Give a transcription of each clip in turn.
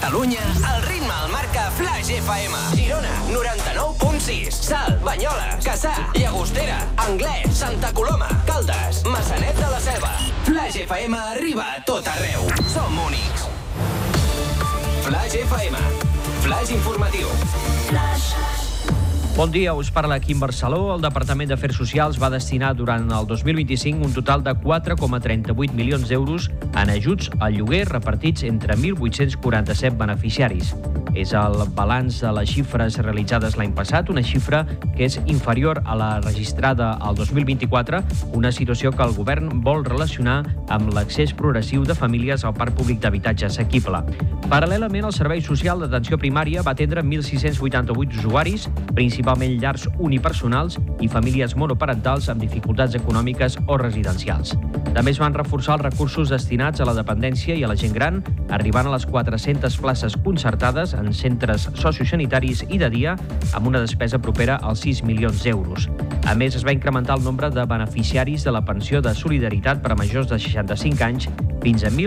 Catalunya, el ritme el marca Flash FM. Girona, 99.6. Salt, Banyoles, Cassà, Llagostera, Anglès, Santa Coloma, Caldes, Massanet de la Selva. Flash FM arriba a tot arreu. Som únics. Flash FM. Flash informatiu. Flash. Bon dia, us parla Quim Barceló. El Departament d'Afers Socials va destinar durant el 2025 un total de 4,38 milions d'euros en ajuts al lloguer repartits entre 1.847 beneficiaris. És el balanç de les xifres realitzades l'any passat, una xifra que és inferior a la registrada al 2024, una situació que el govern vol relacionar amb l'accés progressiu de famílies al parc públic d'habitatge assequible. Paral·lelament, el Servei Social d'Atenció Primària va atendre 1.688 usuaris, principalment llars unipersonals i famílies monoparentals amb dificultats econòmiques o residencials. També es van reforçar els recursos destinats a la dependència i a la gent gran, arribant a les 400 places concertades en centres sociosanitaris i de dia, amb una despesa propera als 6 milions d'euros. A més, es va incrementar el nombre de beneficiaris de la pensió de solidaritat per a majors de 65 anys fins a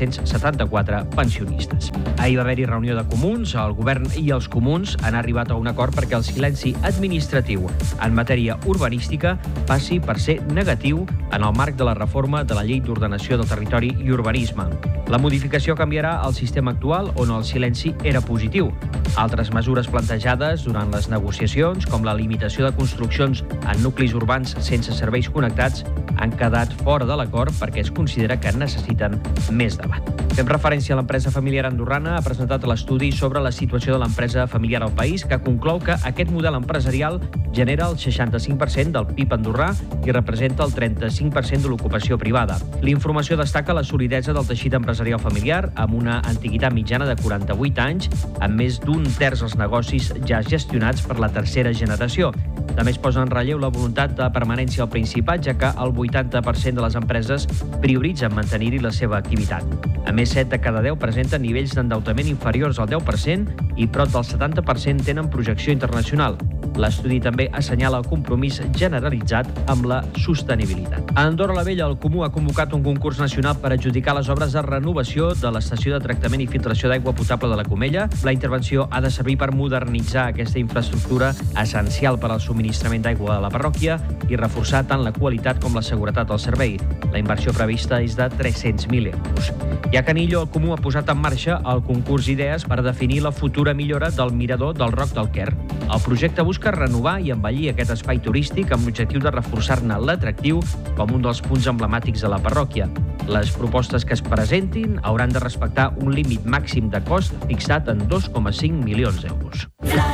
1.474 pensionistes. Ahir va haver-hi reunió de comuns. El govern i els comuns han arribat a un acord perquè el silenci administratiu en matèria urbanística passi per ser negatiu en el marc de la reforma de la Llei d'Ordenació del Territori i Urbanisme. La modificació canviarà el sistema actual on el silenci era positiu. Altres mesures plantejades durant les negociacions, com la limitació de construccions en nuclis urbans sense serveis connectats, han quedat fora de l'acord perquè es considera que necessiten més debat. Fem referència a l'empresa familiar andorrana, ha presentat l'estudi sobre la situació de l'empresa familiar al país, que conclou que aquest model empresarial genera el 65% del PIB andorrà i representa el 35% de l'ocupació privada. La informació destaca la solidesa del teixit empresarial familiar, amb una antiguitat mitjana de 48 anys, amb més d'un terç dels negocis ja gestionats per la tercera generació. També es posa en relleu la voluntat de permanència al Principat, ja que el 80% de les empreses prioritzen mantenir-hi la seva activitat. A més, 7 de cada 10 presenten nivells d'endeutament inferiors al 10% i prop del 70% tenen projecció internacional. L'estudi també assenyala el compromís generalitzat amb la sostenibilitat. A Andorra la Vella, el Comú ha convocat un concurs nacional per adjudicar les obres de renovació de l'estació de tractament i filtració d'aigua potable de la Comella. La intervenció ha de servir per modernitzar aquesta infraestructura essencial per al subministrament d'aigua a la parròquia i reforçar tant la qualitat com la seguretat del servei. La inversió prevista és de 300.000 euros. I a Canillo, el Comú ha posat en marxa el concurs d'idees per definir la futura millora del mirador del Roc del Quer. El projecte busca renovar i embellir aquest espai turístic amb l'objectiu de reforçar-ne l'atractiu com un dels punts emblemàtics de la parròquia. Les propostes que es presentin hauran de respectar un límit màxim de cost fixat en 2,5 milions d'euros.